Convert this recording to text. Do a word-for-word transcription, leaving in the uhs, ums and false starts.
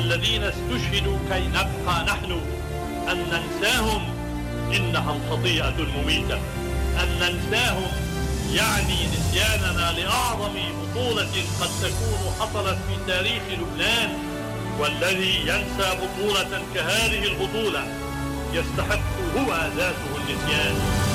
الذين استشهدوا كي نبقى نحن. أن ننساهم إنها الخطيئة المميتة. أن ننساهم يعني نسياننا لأعظم بطولة قد تكون حصلت في تاريخ لبنان، والذي ينسى بطولة كهذه البطولة يستحق هو ذاته النسيان.